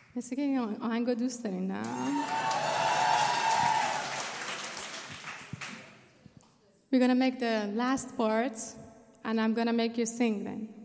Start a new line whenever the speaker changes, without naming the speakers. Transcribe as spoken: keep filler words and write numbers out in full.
مثل که این آهنگو دوست دارین نه؟ We're gonna make the last part and I'm gonna make you sing then.